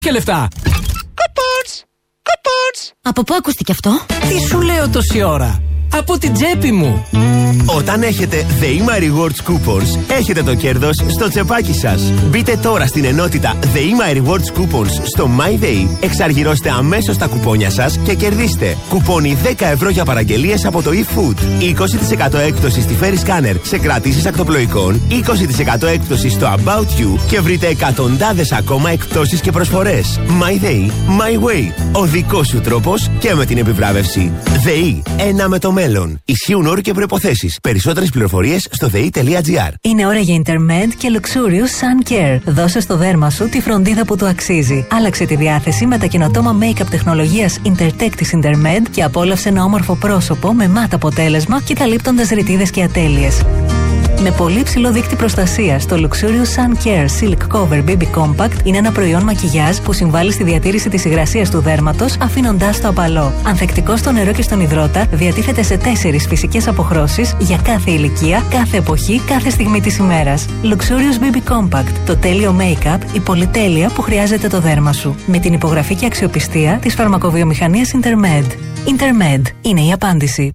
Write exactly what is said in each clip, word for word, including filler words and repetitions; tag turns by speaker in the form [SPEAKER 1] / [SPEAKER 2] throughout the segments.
[SPEAKER 1] Και λεφτά.
[SPEAKER 2] Κουπόνς, κουπόνς.
[SPEAKER 3] Από πού ακούστηκε αυτό?
[SPEAKER 1] Τι σου λέω τόση ώρα? Από την τσέπη μου.
[SPEAKER 4] Όταν έχετε ΔΕΗΜΑ Rewards Coupons, έχετε το κέρδος στο τσεπάκι σας. Μπείτε τώρα στην ενότητα ΔΕΗΜΑ Rewards Coupons στο MyDay, εξαργυρώστε αμέσως τα κουπόνια σας και κερδίστε κουπόνι δέκα ευρώ για παραγγελίες από το eFood, είκοσι τοις εκατό έκπτωση στη Ferry Scanner σε κρατήσεις ακτοπλοϊκών, είκοσι τοις εκατό έκπτωση στο About You και βρείτε εκατοντάδες ακόμα εκπτώσεις και προσφορές. MyDay, My Way. Ο δικός σου τρόπος και με την επιβράβευση. ΔΕΗ, ένα με το μέλλον. Ισχύουν όροι και προϋποθέσεις. Περισσότερες πληροφορίες στο δε ι τελεία τζι άρ.
[SPEAKER 3] Είναι ώρα για Intermed και Luxurious Sun Care. Δώσε στο δέρμα σου τη φροντίδα που του αξίζει. Άλλαξε τη διάθεση με τα καινοτόμα make-up τεχνολογίας Intertech της Intermed και απόλαυσε ένα όμορφο πρόσωπο με μάτ αποτέλεσμα και καλύπτοντας ρητίδες και ατέλειες. Με πολύ ψηλό δείκτη προστασίας, το Luxurious Sun Care Silk Cover μπέιμπι Compact είναι ένα προϊόν μακιγιάζ που συμβάλλει στη διατήρηση της υγρασίας του δέρματος, αφήνοντάς το απαλό. Ανθεκτικό στο νερό και στον υδρότα, διατίθεται σε τέσσερις φυσικές αποχρώσεις για κάθε ηλικία, κάθε εποχή, κάθε στιγμή της ημέρας. Luxurious μπέιμπι Compact, το τέλειο make-up, η πολυτέλεια που χρειάζεται το δέρμα σου. Με την υπογραφή και αξιοπιστία της φαρμακοβιομηχανίας Intermed. Intermed είναι η απάντηση.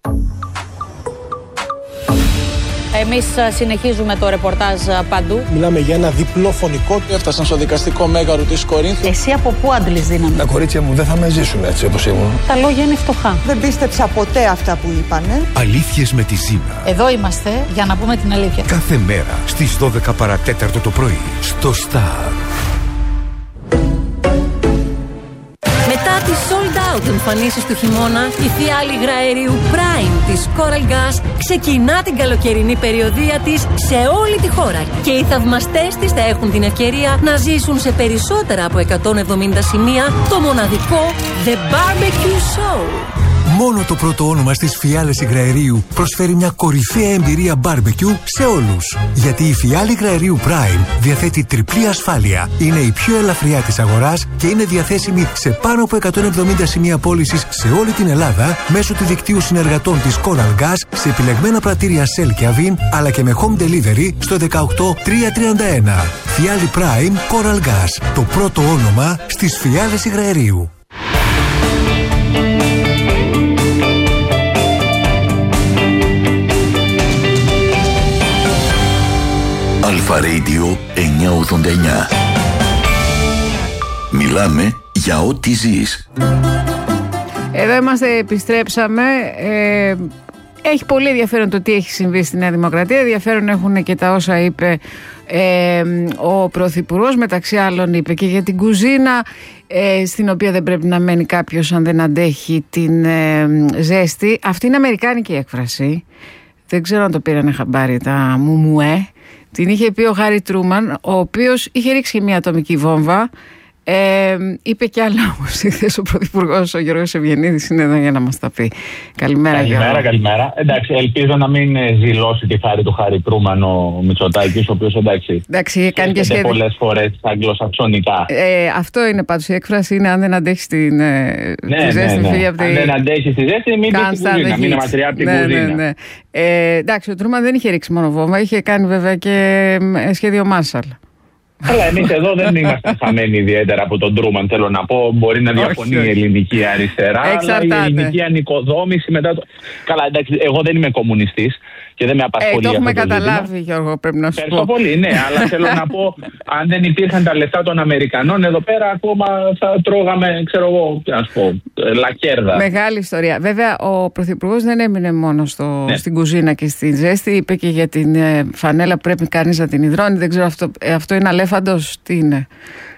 [SPEAKER 5] Εμείς συνεχίζουμε το ρεπορτάζ παντού.
[SPEAKER 6] Μιλάμε για ένα διπλό φωνικό. Έφτασαν στο δικαστικό μέγαρο της Κορίνθου.
[SPEAKER 5] Εσύ από πού αντλείς δύναμη?
[SPEAKER 6] Τα κορίτσια μου δεν θα με ζήσουν έτσι όπως ήμουν.
[SPEAKER 5] Τα λόγια είναι φτωχά.
[SPEAKER 7] Δεν πίστεψα ποτέ αυτά που είπανε.
[SPEAKER 8] Αλήθειες με τη Ζήνα.
[SPEAKER 5] Εδώ είμαστε για να πούμε την αλήθεια.
[SPEAKER 8] Κάθε μέρα στις δώδεκα παρατέταρτο το πρωί στο Star.
[SPEAKER 3] Μετά τις sold out εμφανίσεις του χειμώνα, η φιάλη υγραερίου Prime της Coral Gas ξεκινά την καλοκαιρινή περιοδεία της σε όλη τη χώρα και οι θαυμαστές της θα έχουν την ευκαιρία να ζήσουν σε περισσότερα από εκατόν εβδομήντα σημεία το μοναδικό The Barbecue Show.
[SPEAKER 8] Μόνο το πρώτο όνομα στις φιάλες υγραερίου προσφέρει μια κορυφαία εμπειρία barbecue σε όλους. Γιατί η φιάλη υγραερίου Prime διαθέτει τριπλή ασφάλεια, είναι η πιο ελαφριά της αγοράς και είναι διαθέσιμη σε πάνω από εκατόν εβδομήντα σημεία πώλησης σε όλη την Ελλάδα μέσω του δικτύου συνεργατών της Coral Gas σε επιλεγμένα πρατήρια Shell και Avin, αλλά και με home delivery στο δεκαοκτώ τριακόσια τριάντα ένα. Φιάλη Prime Coral Gas, το πρώτο όνομα στις φιάλες υγραερίου.
[SPEAKER 9] Αλφα Radio εννιακόσια ογδόντα εννιά. Μιλάμε για ό,τι ζεις.
[SPEAKER 10] Εδώ είμαστε, επιστρέψαμε. Ε, έχει πολύ ενδιαφέρον το τι έχει συμβεί στη Νέα Δημοκρατία. Ενδιαφέρον έχουν και τα όσα είπε ε, ο Πρωθυπουργός. Μεταξύ άλλων είπε και για την κουζίνα, ε, στην οποία δεν πρέπει να μένει κάποιος αν δεν αντέχει την ε, ζέστη. Αυτή είναι αμερικάνικη έκφραση. Δεν ξέρω αν το πήρανε χαμπάρι τα μουμουέ. Την είχε πει ο Χάρι Τρούμαν, ο οποίος είχε ρίξει μια ατομική βόμβα. Ε, είπε κι άλλα όμως χθες ο Πρωθυπουργός, ο Γιώργος Ευγενίδης είναι εδώ για να μας τα πει. Καλημέρα, Γιώργο.
[SPEAKER 11] Καλημέρα, καλημέρα. Εντάξει, ελπίζω να μην ζηλώσει τη χάρη του Χάρι Τρούμαν ο Μητσοτάκης, ο οποίος εντάξει,
[SPEAKER 10] εντάξει κάνει και σχέδιο
[SPEAKER 11] πολλές φορές αγγλοσαξονικά.
[SPEAKER 10] Ε, αυτό είναι πάντως η έκφραση, είναι αν δεν αντέχεις την ε,
[SPEAKER 11] ναι,
[SPEAKER 10] τη ζέστη,
[SPEAKER 11] ναι, ναι.
[SPEAKER 10] φύγει από τη...
[SPEAKER 11] Αν δεν αντέχεις τη ζέστη, μην πεις την κουζίνα, μην είναι μακριά από την
[SPEAKER 10] ναι,
[SPEAKER 11] κουζίνα.
[SPEAKER 10] Ναι, ναι. Ε, εντάξει, ο Τρούμαν δεν είχε ρίξει μόνο βόμβα, είχε κάνει βέβαια και σχέδιο Μάρσαλ.
[SPEAKER 11] Αλλά εμείς εδώ δεν είμαστε χαμένοι ιδιαίτερα από τον Τρούμαν, θέλω να πω. Μπορεί να διαφωνεί η ελληνική αριστερά,
[SPEAKER 10] εξαρτάται.
[SPEAKER 11] Αλλά η ελληνική ανοικοδόμηση μετά το... Καλά, εντάξει, εγώ δεν είμαι κομμουνιστής και δεν με απασχολεί.
[SPEAKER 10] Ε, το έχουμε
[SPEAKER 11] αυτό το
[SPEAKER 10] καταλάβει,
[SPEAKER 11] ζήτημα.
[SPEAKER 10] Γιώργο, πρέπει να σου
[SPEAKER 11] Ευχαριστώ
[SPEAKER 10] πω.
[SPEAKER 11] πολύ, ναι, αλλά θέλω να πω, αν δεν υπήρχαν τα λεφτά των Αμερικανών, εδώ πέρα ακόμα θα τρώγαμε, ξέρω εγώ, τι να σου πω, λακέρδα.
[SPEAKER 10] Μεγάλη ιστορία. Βέβαια, ο Πρωθυπουργός δεν έμεινε μόνο στο, ναι. στην κουζίνα και στην ζέστη. Είπε και για την ε, φανέλα που πρέπει κανείς να την υδρώνει. Δεν ξέρω, αυτό, ε, αυτό είναι αλέφαντος, τι είναι.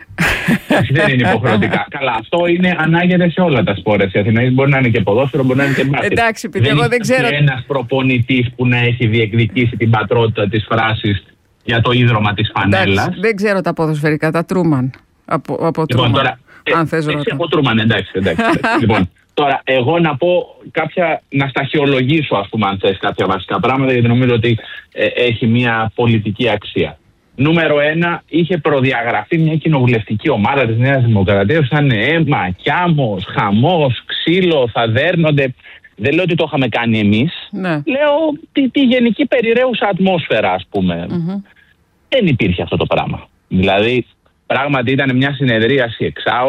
[SPEAKER 11] Δεν είναι υποχρεωτικά. Καλά, αυτό είναι ανάγεται σε όλα τα σπορ. Οι Αθηναίοι μπορεί να είναι και ποδόσφαιρο, μπορεί να είναι και μπάσκετ.
[SPEAKER 10] Εντάξει, επειδή εγώ δεν ξέρω.
[SPEAKER 11] Δεν είναι ένας προπονητής που να έχει διεκδικήσει την πατρότητα της φράσης για το ίδρωμα της φανέλας.
[SPEAKER 10] Εντάξει, δεν ξέρω τα ποδοσφαιρικά, τα Τρούμαν. Από, από
[SPEAKER 11] λοιπόν,
[SPEAKER 10] Τρούμαν.
[SPEAKER 11] Τώρα,
[SPEAKER 10] αν θες
[SPEAKER 11] ε,
[SPEAKER 10] ρωτά.
[SPEAKER 11] από Τρούμαν, εντάξει, εντάξει. Λοιπόν, τώρα, εγώ να πω κάποια, να σταχυολογήσω, ας πούμε, αν θες, κάποια βασικά πράγματα, γιατί νομίζω ότι ε, έχει μια πολιτική αξία. Νούμερο ένα, είχε προδιαγραφεί μια κοινοβουλευτική ομάδα της Νέας Δημοκρατίας, σαν αίμα, κιάμος, χαμός, ξύλο, θα δέρνονται. Δεν λέω ότι το είχαμε κάνει εμείς.
[SPEAKER 10] Ναι.
[SPEAKER 11] Λέω τη, τη γενική περιραίουσα ατμόσφαιρα, ας πούμε. Mm-hmm. Δεν υπήρχε αυτό το πράγμα. Δηλαδή, Πράγματι ήταν μια συνεδρίαση εξάωρη.